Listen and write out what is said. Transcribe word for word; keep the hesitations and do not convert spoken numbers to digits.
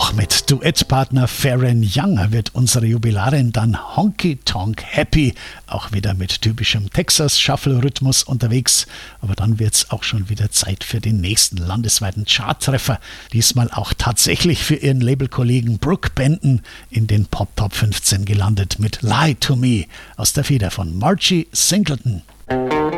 Auch mit Duettpartner Farron Young wird unsere Jubilarin dann Honky Tonk Happy, auch wieder mit typischem Texas-Shuffle-Rhythmus unterwegs. Aber dann wird's auch schon wieder Zeit für den nächsten landesweiten Charttreffer. Diesmal auch tatsächlich für ihren Labelkollegen Brooke Benton in den Pop Top fünfzehn gelandet mit Lie to Me aus der Feder von Margie Singleton.